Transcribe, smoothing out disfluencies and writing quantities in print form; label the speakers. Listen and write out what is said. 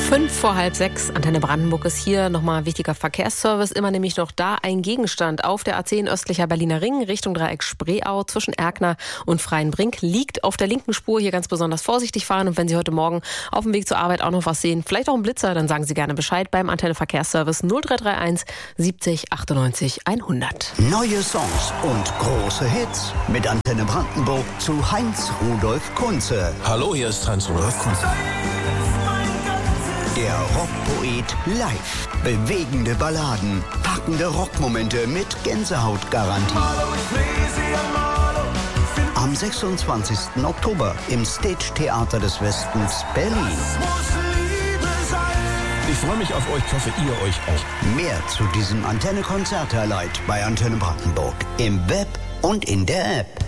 Speaker 1: 5:05, Antenne Brandenburg ist hier. Nochmal wichtiger Verkehrsservice. Immer nämlich noch da ein Gegenstand auf der A10 östlicher Berliner Ring Richtung Dreieck Spreeau zwischen Erkner und Freienbrink. Liegt auf der linken Spur. Hier ganz besonders vorsichtig fahren. Und wenn Sie heute Morgen auf dem Weg zur Arbeit auch noch was sehen, vielleicht auch einen Blitzer, dann sagen Sie gerne Bescheid beim Antenne Verkehrsservice 0331 70 98 100.
Speaker 2: Neue Songs und große Hits mit Antenne Brandenburg zu Heinz Rudolf Kunze.
Speaker 3: Hallo, hier ist Heinz Rudolf Kunze.
Speaker 2: Der Rockpoet live. Bewegende Balladen, packende Rockmomente mit Gänsehautgarantie. Am 26. Oktober im Stage Theater des Westens Berlin.
Speaker 3: Ich freue mich auf euch, ich hoffe ihr euch auch.
Speaker 2: Mehr zu diesem Antenne-Konzert-Highlight bei Antenne Brandenburg im Web und in der App.